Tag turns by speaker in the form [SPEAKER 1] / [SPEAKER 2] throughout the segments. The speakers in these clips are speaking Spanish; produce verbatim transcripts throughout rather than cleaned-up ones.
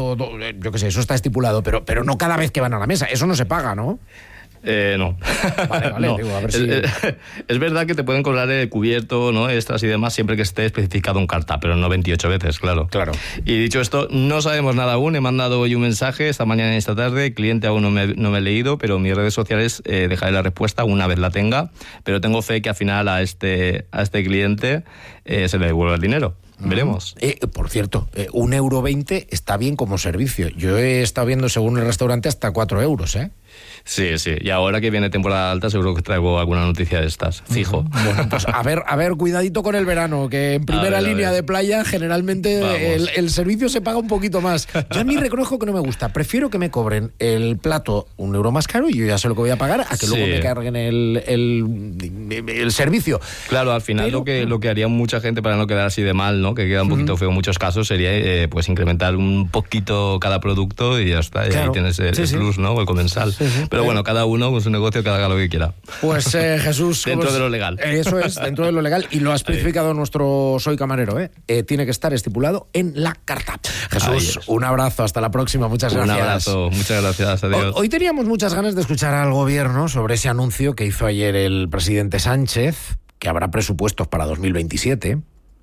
[SPEAKER 1] o do, yo qué sé, eso está estipulado, pero, pero no cada vez que van a la mesa. Eso no se paga, ¿no?
[SPEAKER 2] Eh, no.
[SPEAKER 1] Vale, vale,
[SPEAKER 2] no.
[SPEAKER 1] Digo, a ver si...
[SPEAKER 2] es, es verdad que te pueden cobrar el cubierto, ¿no? Extras y demás siempre que esté especificado en carta, pero no veintiocho veces, claro.
[SPEAKER 1] Claro.
[SPEAKER 2] Y dicho esto, no sabemos nada aún. He mandado hoy un mensaje esta mañana y esta tarde. El cliente aún no me, no me he leído, pero en mis redes sociales eh, dejaré la respuesta una vez la tenga. Pero tengo fe que al final a este, a este cliente eh, se le devuelva el dinero. Veremos.
[SPEAKER 1] Eh, por cierto, eh, un euro veinte está bien como servicio. Yo he estado viendo, según el restaurante, hasta cuatro euros, ¿eh?
[SPEAKER 2] Sí, sí. Y ahora que viene temporada alta, seguro que traigo alguna noticia de estas, fijo.
[SPEAKER 1] Bueno, pues a ver, a ver, cuidadito con el verano, que en primera ver, línea de playa generalmente el, el servicio se paga un poquito más. Yo a mí reconozco que no me gusta. Prefiero que me cobren el plato un euro más caro y yo ya sé lo que voy a pagar, a que sí. luego me carguen el, el, el servicio.
[SPEAKER 2] Claro, al final Pero, lo que lo que haría mucha gente para no quedar así de mal, ¿no? Que queda un poquito uh-huh. feo en muchos casos, sería eh, pues incrementar un poquito cada producto y ya está. Y claro. ahí tienes el, sí, el plus, sí. ¿no? O el comensal. Sí, sí. Pero bueno, cada uno con su negocio, que haga lo que quiera.
[SPEAKER 1] Pues eh, Jesús...
[SPEAKER 2] dentro de lo legal.
[SPEAKER 1] Eso es, dentro de lo legal. Y lo ha especificado nuestro Soy Camarero, ¿eh? Eh, Tiene que estar estipulado en la carta. Jesús, un abrazo, hasta la próxima, muchas gracias.
[SPEAKER 2] Un abrazo, muchas gracias, adiós.
[SPEAKER 1] Hoy, hoy teníamos muchas ganas de escuchar al gobierno sobre ese anuncio que hizo ayer el presidente Sánchez, que habrá presupuestos para dos mil veintisiete.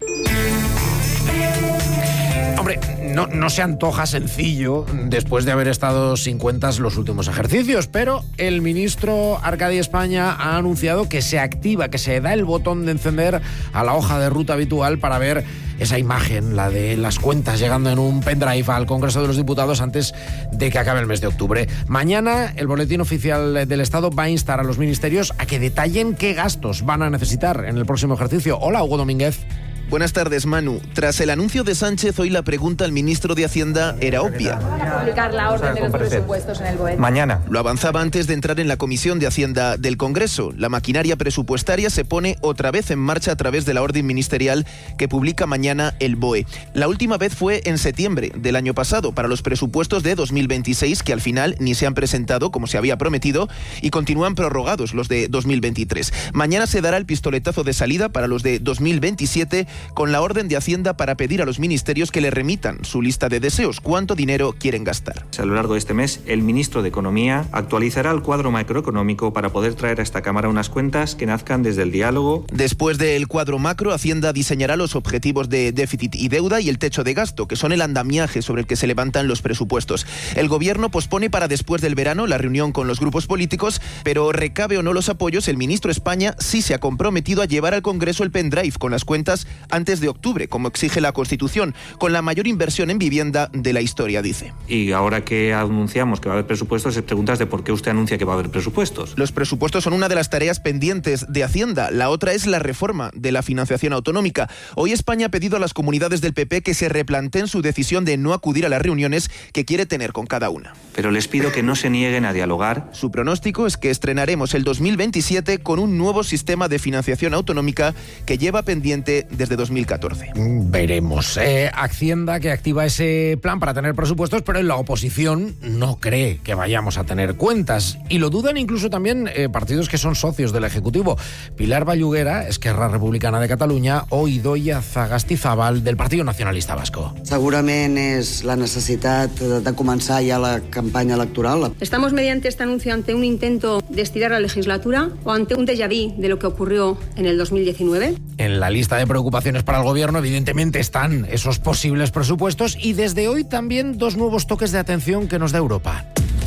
[SPEAKER 1] Hombre, no, no se antoja sencillo después de haber estado sin cuentas los últimos ejercicios, pero el ministro Arcadi España ha anunciado que se activa, que se da el botón de encender a la hoja de ruta habitual para ver esa imagen, la de las cuentas llegando en un pendrive al Congreso de los Diputados antes de que acabe el mes de octubre. Mañana el Boletín Oficial del Estado va a instar a los ministerios a que detallen qué gastos van a necesitar en el próximo ejercicio. Hola, Hugo Domínguez.
[SPEAKER 3] Buenas tardes, Manu. Tras el anuncio de Sánchez, hoy la pregunta al ministro de Hacienda era obvia.
[SPEAKER 4] ¿Van a publicar la orden de los presupuestos en el B O E?
[SPEAKER 5] Mañana.
[SPEAKER 3] Lo avanzaba antes de entrar en la Comisión de Hacienda del Congreso. La maquinaria presupuestaria se pone otra vez en marcha a través de la orden ministerial que publica mañana el B O E. La última vez fue en septiembre del año pasado para los presupuestos de dos mil veintiséis, que al final ni se han presentado como se había prometido y continúan prorrogados los de dos mil veintitrés. Mañana se dará el pistoletazo de salida para los de dos mil veintisiete con la orden de Hacienda para pedir a los ministerios que le remitan su lista de deseos, cuánto dinero quieren gastar.
[SPEAKER 5] A lo largo de este mes, el ministro de Economía actualizará el cuadro macroeconómico para poder traer a esta Cámara unas cuentas que nazcan desde el diálogo.
[SPEAKER 3] Después del cuadro macro, Hacienda diseñará los objetivos de déficit y deuda y el techo de gasto, que son el andamiaje sobre el que se levantan los presupuestos. El gobierno pospone para después del verano la reunión con los grupos políticos, pero recabe o no los apoyos, el ministro España sí se ha comprometido a llevar al Congreso el pendrive con las cuentas antes de octubre, como exige la Constitución, con la mayor inversión en vivienda de la historia, dice.
[SPEAKER 5] Y ahora que anunciamos que va a haber presupuestos, se preguntas de por qué usted anuncia que va a haber presupuestos.
[SPEAKER 3] Los presupuestos son una de las tareas pendientes de Hacienda. La otra es la reforma de la financiación autonómica. Hoy España ha pedido a las comunidades del P P que se replanteen su decisión de no acudir a las reuniones que quiere tener con cada una.
[SPEAKER 5] Pero les pido que no se nieguen a dialogar.
[SPEAKER 3] Su pronóstico es que estrenaremos el dos mil veintisiete con un nuevo sistema de financiación autonómica que lleva pendiente desde dos mil catorce.
[SPEAKER 1] Veremos. Eh, Hacienda que activa ese plan para tener presupuestos, pero en la oposición no cree que vayamos a tener cuentas. Y lo dudan incluso también eh, partidos que son socios del Ejecutivo. Pilar Vallugera, Esquerra Republicana de Catalunya, o Idoia Sagastizabal, del Partido Nacionalista Vasco.
[SPEAKER 6] Segurament és la necessitat de començar ja la campaña electoral.
[SPEAKER 4] ¿Estamos mediante este anuncio ante un intento de estirar la legislatura o ante un déjà vu de lo que ocurrió en el dos mil diecinueve?
[SPEAKER 1] En la lista de preocupaciones para el gobierno, evidentemente, están esos posibles presupuestos y desde hoy también dos nuevos toques de atención que nos da Europa.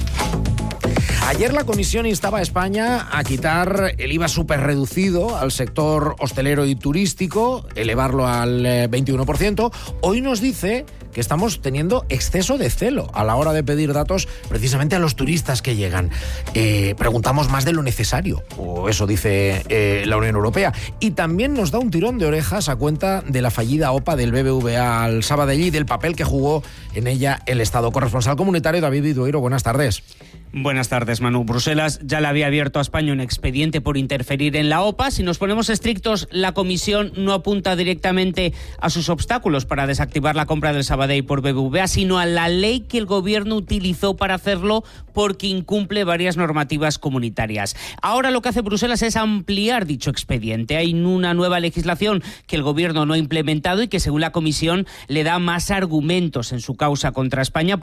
[SPEAKER 1] Ayer la Comisión instaba a España a quitar el I V A superreducido al sector hostelero y turístico, elevarlo al veintiuno por ciento. Hoy nos dice que estamos teniendo exceso de celo a la hora de pedir datos precisamente a los turistas que llegan. Eh, preguntamos más de lo necesario, o eso dice eh, la Unión Europea. Y también nos da un tirón de orejas a cuenta de la fallida O P A del B B V A al Sabadell y del papel que jugó en ella el Estado. Corresponsal comunitario David Vidueiro, buenas tardes.
[SPEAKER 7] Buenas tardes, Manu. Bruselas ya le había abierto a España un expediente por interferir en la O P A. Si nos ponemos estrictos, la Comisión no apunta directamente a sus obstáculos para desactivar la compra del Sabadell por B B V A, sino a la ley que el Gobierno utilizó para hacerlo porque incumple varias normativas comunitarias. Ahora lo que hace Bruselas es ampliar dicho expediente. Hay una nueva legislación que el Gobierno no ha implementado y que, según la Comisión, le da más argumentos en su causa contra España.